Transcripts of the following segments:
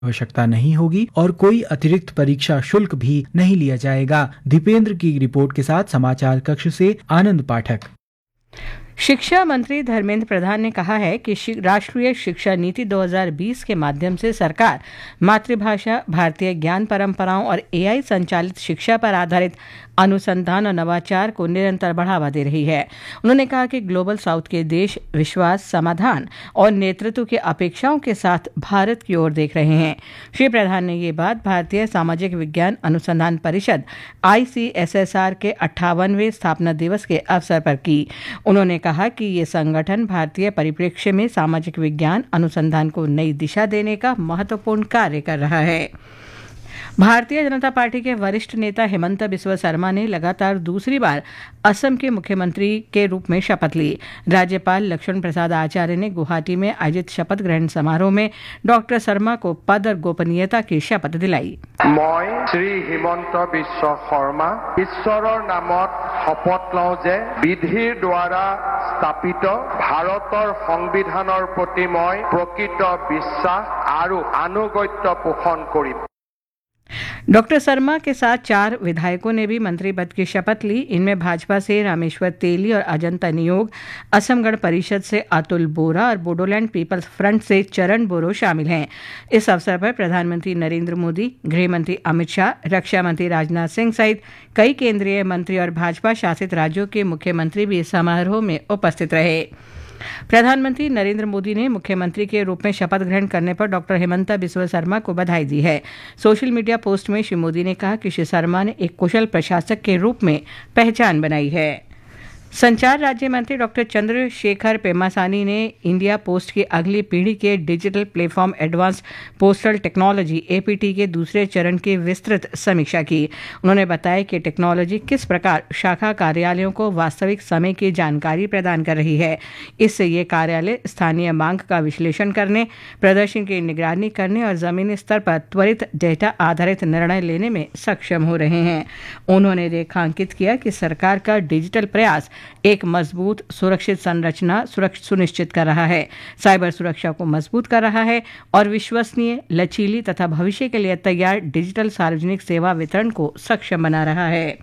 आवश्यकता नहीं होगी और कोई अतिरिक्त परीक्षा शुल्क भी नहीं लिया जाएगा। दीपेंद्र की रिपोर्ट के साथ समाचार कक्ष से आनंद पाठक। शिक्षा मंत्री धर्मेंद्र प्रधान ने कहा है कि राष्ट्रीय शिक्षा नीति 2020 के माध्यम से सरकार मातृभाषा, भारतीय ज्ञान परंपराओं और एआई संचालित शिक्षा पर आधारित अनुसंधान और नवाचार को निरंतर बढ़ावा दे रही है। उन्होंने कहा कि ग्लोबल साउथ के देश विश्वास, समाधान और नेतृत्व की अपेक्षाओं के साथ भारत की ओर देख रहे हैं। श्री प्रधान ने ये बात भारतीय सामाजिक विज्ञान अनुसंधान परिषद ICSSR के 58वें स्थापना दिवस के अवसर पर की। उन्होंने कहा कि ये संगठन भारतीय परिप्रेक्ष्य में सामाजिक विज्ञान अनुसंधान को नई दिशा देने का महत्वपूर्ण कार्य कर रहा है। भारतीय जनता पार्टी के वरिष्ठ नेता हिमंता बिस्वा शर्मा ने लगातार दूसरी बार असम के मुख्यमंत्री के रूप में शपथ ली। राज्यपाल लक्ष्मण प्रसाद आचार्य ने गुवाहाटी में आयोजित शपथ ग्रहण समारोह में डॉक्टर शर्मा को पद और गोपनीयता की शपथ दिलाई। मैं श्री हिमंत बिस्वा शर्मा ईश्वरर नामत शपथ लওঁ जे विधिर द्वारा स्थापित भारतर संविधाনৰ प्रति मैं प्रकृत विश्वास और आनुगत्य पोषण करिम। डॉक्टर शर्मा के साथ 4 विधायकों ने भी मंत्री पद की शपथ ली। इनमें भाजपा से रामेश्वर तेली और अजंता नियोग, असम गण परिषद से अतुल बोरा और बोडोलैंड पीपल्स फ्रंट से चरण बोरो शामिल हैं। इस अवसर पर प्रधानमंत्री नरेंद्र मोदी, गृह मंत्री अमित शाह, रक्षा मंत्री राजनाथ सिंह सहित कई केंद्रीय मंत्री और भाजपा शासित राज्यों के मुख्यमंत्री भी समारोह में उपस्थित रहे। प्रधानमंत्री नरेंद्र मोदी ने मुख्यमंत्री के रूप में शपथ ग्रहण करने पर डॉक्टर हिमंता बिस्वा शर्मा को बधाई दी है। सोशल मीडिया पोस्ट में श्री मोदी ने कहा कि श्री शर्मा ने एक कुशल प्रशासक के रूप में पहचान बनाई है। संचार राज्य मंत्री डॉक्टर चंद्रशेखर पेम्मासानी ने इंडिया पोस्ट की अगली पीढ़ी के digital platform advance postal technology APT के दूसरे चरण की विस्तृत समीक्षा की। उन्होंने बताया कि टेक्नोलॉजी किस प्रकार शाखा कार्यालयों को वास्तविक समय की जानकारी प्रदान कर रही है। इससे ये कार्यालय स्थानीय मांग का विश्लेषण करने, प्रदर्शन की निगरानी करने और जमीनी स्तर पर त्वरित डेटा आधारित निर्णय लेने में सक्षम हो रहे हैं। उन्होंने रेखांकित किया कि सरकार का डिजिटल प्रयास एक मजबूत सुरक्षित संरचना सुनिश्चित कर रहा है, साइबर सुरक्षा को मजबूत कर रहा है और विश्वसनीय, लचीली तथा भविष्य के लिए तैयार डिजिटल सार्वजनिक सेवा वितरण को सक्षम बना रहा है।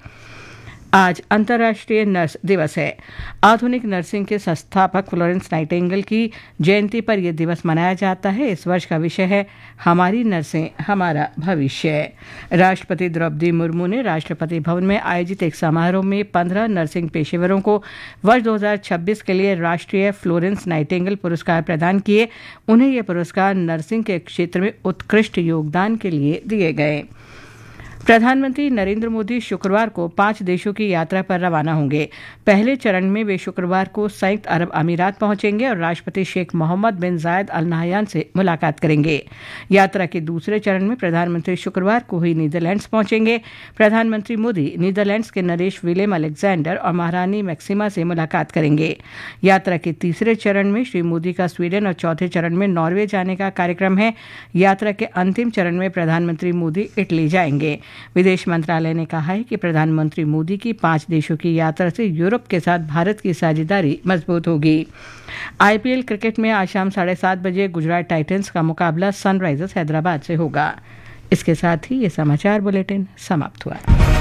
आज अंतर्राष्ट्रीय नर्स दिवस है। आधुनिक नर्सिंग के संस्थापक फ्लोरेंस नाइटिंगेल की जयंती पर यह दिवस मनाया जाता है। इस वर्ष का विषय है हमारी नर्सें हमारा भविष्य। राष्ट्रपति द्रौपदी मुर्मू ने राष्ट्रपति भवन में आयोजित एक समारोह में 15 नर्सिंग पेशेवरों को वर्ष 2026 के लिए राष्ट्रीय फ्लोरेंस नाइटिंगेल पुरस्कार प्रदान किए। उन्हें यह पुरस्कार नर्सिंग के क्षेत्र में उत्कृष्ट योगदान के लिए दिए गए। प्रधानमंत्री नरेंद्र मोदी शुक्रवार को 5 देशों की यात्रा पर रवाना होंगे। पहले चरण में वे शुक्रवार को संयुक्त अरब अमीरात पहुंचेंगे और राष्ट्रपति शेख मोहम्मद बिन जायद अल नाहयान से मुलाकात करेंगे। यात्रा के दूसरे चरण में प्रधानमंत्री शुक्रवार को ही नीदरलैंड्स पहुंचेंगे। प्रधानमंत्री मोदी नीदरलैंड्स के नरेश विलेम अलेक्जेंडर और महारानी मैक्सिमा से मुलाकात करेंगे। यात्रा के तीसरे चरण में श्री मोदी का स्वीडन और चौथे चरण में नॉर्वे जाने का कार्यक्रम है। यात्रा के अंतिम चरण में प्रधानमंत्री मोदी इटली जाएंगे। विदेश मंत्रालय ने कहा है कि प्रधानमंत्री मोदी की 5 देशों की यात्रा से यूरोप के साथ भारत की साझेदारी मजबूत होगी। IPL क्रिकेट में आज शाम 7:30 बजे गुजरात टाइटंस का मुकाबला सनराइजर्स हैदराबाद से होगा। इसके साथ ही ये समाचार बुलेटिन समाप्त हुआ।